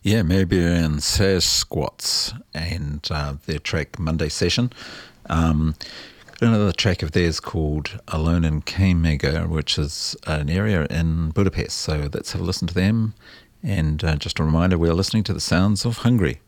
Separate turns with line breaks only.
Yeah, Mayberry and Sasquatch and their track Monday Session. Um, Another track of theirs called Alone in Kamiga, which is an area in Budapest. So let's have a listen to them. And just a reminder, we're listening to the sounds of Hungary.